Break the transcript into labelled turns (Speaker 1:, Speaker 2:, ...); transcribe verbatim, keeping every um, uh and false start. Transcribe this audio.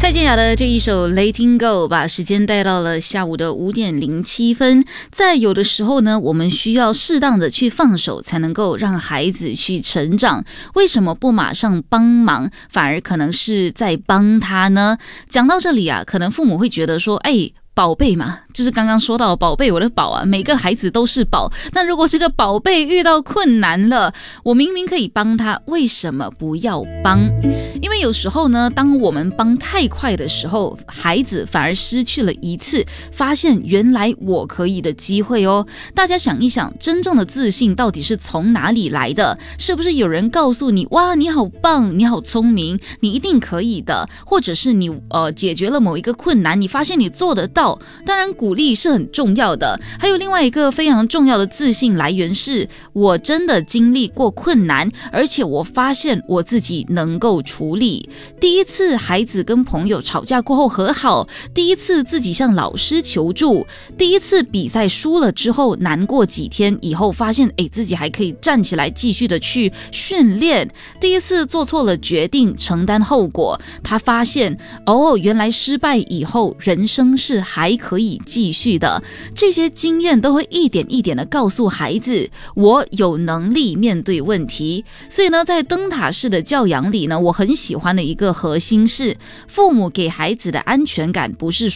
Speaker 1: 蔡健雅的这一首 Letting Go 把时间带到了下午的五点零七分。在有的时候呢，我们需要适当的去放手，才能够让孩子去成长。为什么不马上帮忙，反而可能是在帮他呢？讲到这里啊，可能父母会觉得说，哎，宝贝嘛，就是刚刚说到宝贝，我的宝啊，每个孩子都是宝。但如果这个宝贝遇到困难了，我明明可以帮他，为什么不要帮？因为有时候呢，当我们帮太快的时候，孩子反而失去了一次发现原来我可以的机会哦。大家想一想，真正的自信到底是从哪里来的？是不是有人告诉你，哇，你好棒，你好聪明，你一定可以的？或者是你呃解决了某一个困难，你发现你做得到？当然鼓励是很重要的，还有另外一个非常重要的自信来源是，我真的经历过困难，而且我发现我自己能够处理。第一次孩子跟朋友吵架过后和好，第一次自己向老师求助，第一次比赛输了之后难过几天以后发现诶自己还可以站起来继续的去训练，第一次做错了决定承担后果，他发现哦原来失败以后人生是还可以继续的。这些经验都会一点一点的告诉孩子，我有能力面对问题。所以呢，在灯塔式的教养里呢，我很喜欢的一个核心是，父母给孩子的安全感不是